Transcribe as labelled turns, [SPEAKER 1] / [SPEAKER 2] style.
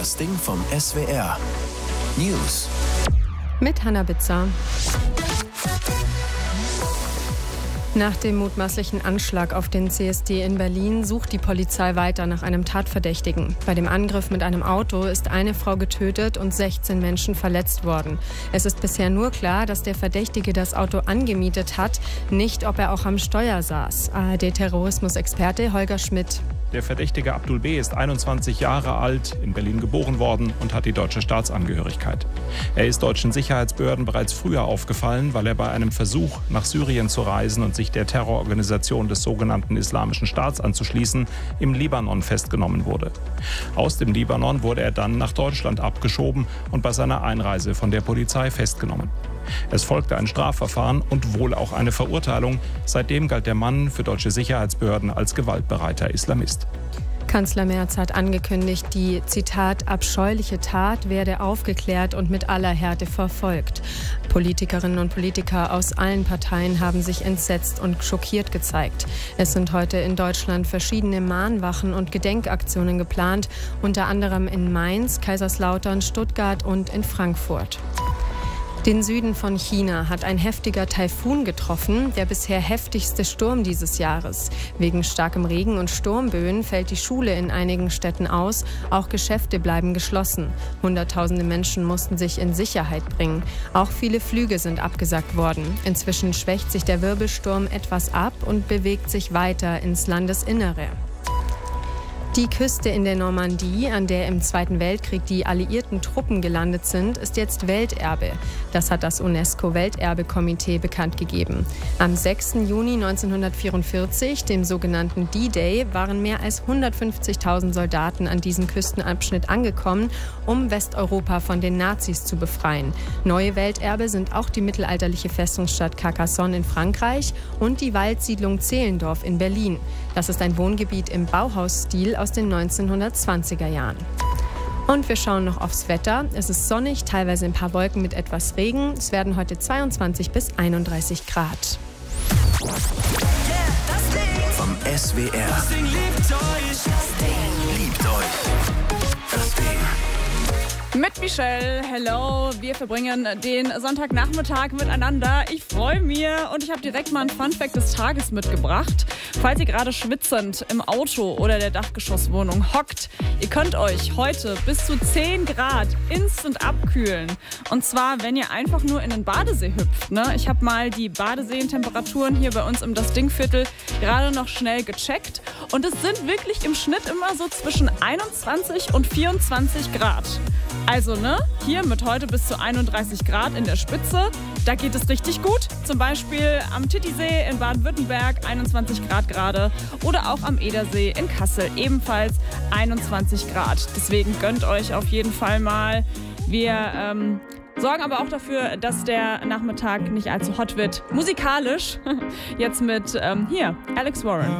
[SPEAKER 1] Das Ding vom SWR. News.
[SPEAKER 2] Mit Hannah Bitzer. Nach dem mutmaßlichen Anschlag auf den CSD in Berlin sucht die Polizei weiter nach einem Tatverdächtigen. Bei dem Angriff mit einem Auto ist eine Frau getötet und 16 Menschen verletzt worden. Es ist bisher nur klar, dass der Verdächtige das Auto angemietet hat, nicht ob er auch am Steuer saß. ARD-Terrorismusexperte Holger Schmidt.
[SPEAKER 3] Der Verdächtige Abdul B. ist 21 Jahre alt, in Berlin geboren worden und hat die deutsche Staatsangehörigkeit. Er ist deutschen Sicherheitsbehörden bereits früher aufgefallen, weil er bei einem Versuch, nach Syrien zu reisen und sich der Terrororganisation des sogenannten Islamischen Staats anzuschließen, im Libanon festgenommen wurde. Aus dem Libanon wurde er dann nach Deutschland abgeschoben und bei seiner Einreise von der Polizei festgenommen. Es folgte ein Strafverfahren und wohl auch eine Verurteilung. Seitdem galt der Mann für deutsche Sicherheitsbehörden als gewaltbereiter Islamist.
[SPEAKER 2] Kanzler Merz hat angekündigt, die, Zitat, abscheuliche Tat werde aufgeklärt und mit aller Härte verfolgt. Politikerinnen und Politiker aus allen Parteien haben sich entsetzt und schockiert gezeigt. Es sind heute in Deutschland verschiedene Mahnwachen und Gedenkaktionen geplant, unter anderem in Mainz, Kaiserslautern, Stuttgart und in Frankfurt. Den Süden von China hat ein heftiger Taifun getroffen, der bisher heftigste Sturm dieses Jahres. Wegen starkem Regen und Sturmböen fällt die Schule in einigen Städten aus, auch Geschäfte bleiben geschlossen. Hunderttausende Menschen mussten sich in Sicherheit bringen. Auch viele Flüge sind abgesagt worden. Inzwischen schwächt sich der Wirbelsturm etwas ab und bewegt sich weiter ins Landesinnere. Die Küste in der Normandie, an der im Zweiten Weltkrieg die alliierten Truppen gelandet sind, ist jetzt Welterbe. Das hat das UNESCO-Welterbe-Komitee bekannt gegeben. Am 6. Juni 1944, dem sogenannten D-Day, waren mehr als 150.000 Soldaten an diesem Küstenabschnitt angekommen, um Westeuropa von den Nazis zu befreien. Neue Welterbe sind auch die mittelalterliche Festungsstadt Carcassonne in Frankreich und die Waldsiedlung Zehlendorf in Berlin. Das ist ein Wohngebiet im Bauhausstil aus den 1920er Jahren. Und wir schauen noch aufs Wetter. Es ist sonnig, teilweise ein paar Wolken mit etwas Regen. Es werden heute 22 bis 31 Grad.
[SPEAKER 1] Vom SWR. Das Ding liebt euch. Das Ding liebt euch. Das Ding.
[SPEAKER 4] Mit Michelle, hello. Wir verbringen den Sonntagnachmittag miteinander. Ich freue mich und ich habe direkt mal ein Funfact des Tages mitgebracht. Falls ihr gerade schwitzend im Auto oder der Dachgeschosswohnung hockt, ihr könnt euch heute bis zu 10 Grad instant abkühlen. Und zwar, wenn ihr einfach nur in den Badesee hüpft. Ne? Ich habe mal die Badeseentemperaturen hier bei uns im Das Ding-Viertel gerade noch schnell gecheckt. Und es sind wirklich im Schnitt immer so zwischen 21 und 24 Grad. Also, hier mit heute bis zu 31 Grad in der Spitze, da geht es richtig gut. Zum Beispiel am Titisee in Baden-Württemberg 21 Grad gerade oder auch am Edersee in Kassel ebenfalls 21 Grad. Deswegen gönnt euch auf jeden Fall mal. Wir sorgen aber auch dafür, dass der Nachmittag nicht allzu hot wird. Musikalisch, jetzt mit Alex Warren.